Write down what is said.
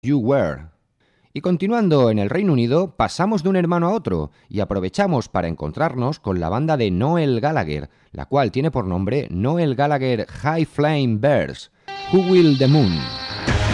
You Were. Y continuando en el Reino Unido, pasamos de un hermano a otro y aprovechamos para encontrarnos con la banda de Noel Gallagher, la cual tiene por nombre Noel Gallagher High Flying Birds, Who Will the Moon.